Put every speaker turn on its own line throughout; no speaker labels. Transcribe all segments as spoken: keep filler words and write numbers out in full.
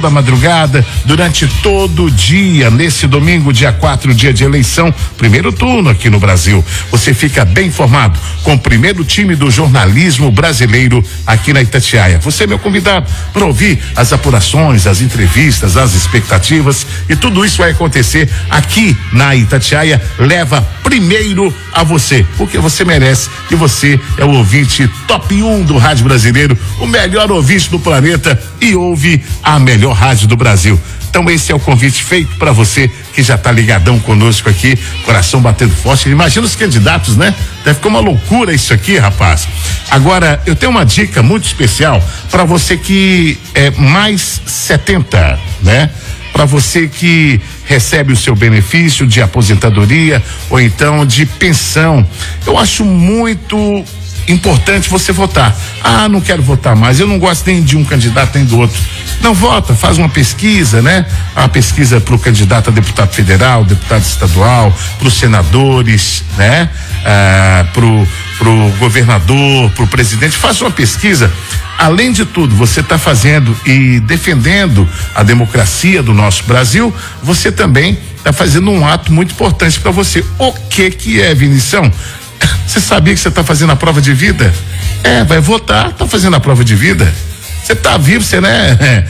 toda a madrugada, durante todo o dia, nesse domingo, dia quatro, dia de eleição, primeiro turno aqui no Brasil. Você fica bem informado com o primeiro time do jornalismo brasileiro aqui na Itatiaia. Você é meu convidado para ouvir as apurações, as entrevistas, as expectativas, e tudo isso vai acontecer aqui na Itatiaia. Leva primeiro a você, porque você merece, e você é o ouvinte top um do rádio brasileiro, o melhor ouvinte do planeta, e ouve a melhor rádio do Brasil. Então esse é o convite feito para você que já tá ligadão conosco aqui, coração batendo forte. Imagina os candidatos, né? Deve ficar uma loucura isso aqui, rapaz. Agora, eu tenho uma dica muito especial para você que é mais setenta, né? Para você que recebe o seu benefício de aposentadoria ou então de pensão. Eu acho muito importante você votar. Ah, não quero votar mais, eu não gosto nem de um candidato nem do outro. Não vota, faz uma pesquisa, né? Uma pesquisa para o candidato a deputado federal, deputado estadual, para os senadores, né? Ah, pro, pro governador, pro presidente, faz uma pesquisa. Além de tudo, você está fazendo e defendendo a democracia do nosso Brasil, você também está fazendo um ato muito importante para você. O que que é, Vinição? Você sabia que você está fazendo a prova de vida? É, vai votar, tá fazendo a prova de vida. Você tá vivo, você, né?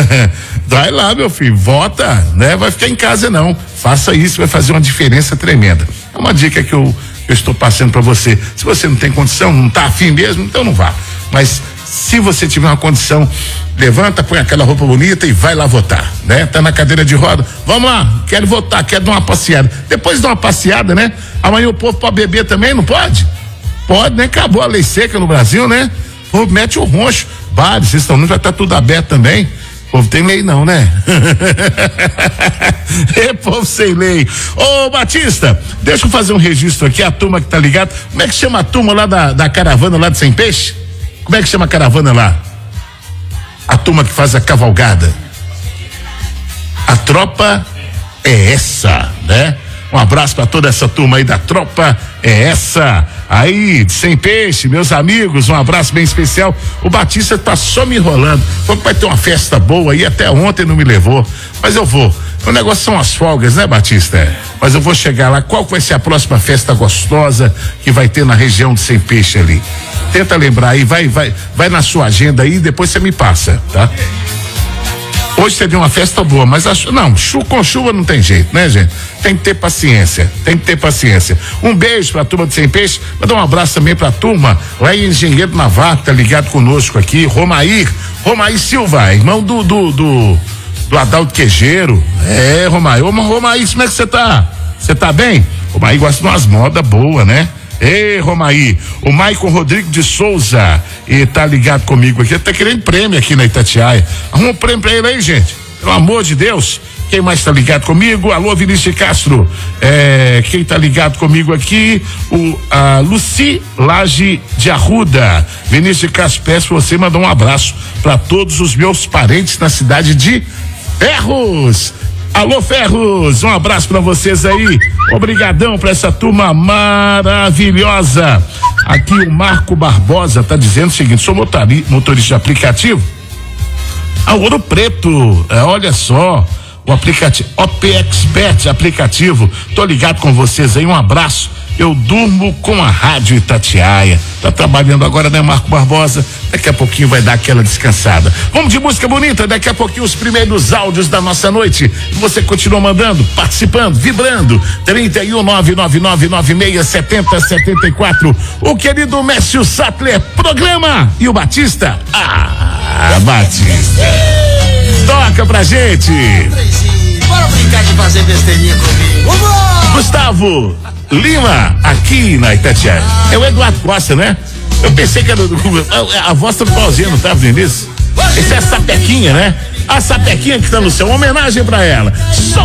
Vai lá, meu filho, vota, né? Vai ficar em casa não. Faça isso, vai fazer uma diferença tremenda. É uma dica que eu, eu estou passando para você. Se você não tem condição, não tá afim mesmo, então não vá. Mas se você tiver uma condição, levanta, põe aquela roupa bonita e vai lá votar, né? Tá na cadeira de roda, vamos lá, quero votar, quero dar uma passeada. Depois de dar uma passeada, né? Amanhã o povo pode beber também, não pode? Pode, né? Acabou a lei seca no Brasil, né? O povo mete o roncho, bares, restaurantes, vai estar tudo aberto também. O povo tem lei não, né? É povo sem lei. Ô Batista, deixa eu fazer um registro aqui, a turma que tá ligada. Como é que chama a turma lá da, da caravana lá de Sem Peixe? Como é que chama a caravana lá? A turma que faz a cavalgada. A tropa é essa, né? Um abraço para toda essa turma aí da tropa é essa. Aí, de Sem Peixe, meus amigos, um abraço bem especial. O Batista tá só me enrolando. Falou que vai ter uma festa boa aí, até ontem não me levou. Mas eu vou. O negócio são as folgas, né, Batista? Mas eu vou chegar lá. Qual vai ser a próxima festa gostosa que vai ter na região de Sem Peixe ali? Tenta lembrar aí, vai, vai, vai na sua agenda aí e depois você me passa, tá? Hoje seria uma festa boa, mas acho, não, chu, com chuva não tem jeito, né, gente? Tem que ter paciência, tem que ter paciência. Um beijo pra turma de Sem Peixe, mandar um abraço também pra turma lá em Engenheiro Navarro, que tá ligado conosco aqui, Romair, Romair Silva, irmão do, do, do, do Adalto Quejeiro. É, Romair, ô Romair, como é que você tá? Você tá bem? Romair gosta de umas modas boas, né? Ei, Romaí, o Maicon Rodrigo de Souza, e tá ligado comigo aqui, tá querendo prêmio aqui na Itatiaia. Arruma um prêmio pra ele aí, gente, pelo amor de Deus. Quem mais tá ligado comigo? Alô, Vinícius Castro. É, quem tá ligado comigo aqui? O, a Luci Laje de Arruda. Vinícius Castro, peço pra você mandar um abraço pra todos os meus parentes na cidade de Ferros. Alô, Ferros, um abraço pra vocês aí. Obrigadão pra essa turma maravilhosa. Aqui o Marco Barbosa tá dizendo o seguinte: sou motori, motorista de aplicativo a Ouro Preto, é, olha só, o aplicativo O P Expert aplicativo, tô ligado com vocês aí, um abraço. Eu durmo com a Rádio Itatiaia. Tá trabalhando agora, né, Marco Barbosa? Daqui a pouquinho vai dar aquela descansada. Vamos de música bonita, daqui a pouquinho os primeiros áudios da nossa noite. Você continua mandando, participando, vibrando. trinta e um, nove nove nove nove seis, setenta, setenta e quatro. O querido Mércio Sattler, programa. E o Batista? Ah, Batista. Toca pra gente.
Bora brincar de fazer besteirinha comigo. Vamos!
Gustavo Lima, aqui na Itatiaia. É o Eduardo Costa, né? Eu pensei que era do, a, a voz tá pauzinha, não tá vendo isso? Essa é a Sapequinha, né? A Sapequinha que tá no céu, uma homenagem pra ela. Só